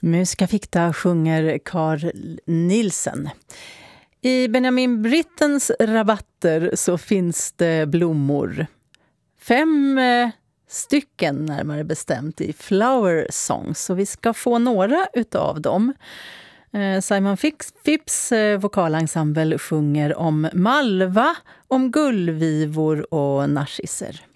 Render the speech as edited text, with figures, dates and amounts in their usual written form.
Musica ficta sjunger Carl Nielsen. I Benjamin Brittens rabatter så finns det blommor. 5 stycken närmare bestämt i Flower Songs. Så vi ska få några utav dem. Simon Phipps vokalensemble sjunger om malva, om gullvivor och narcisser.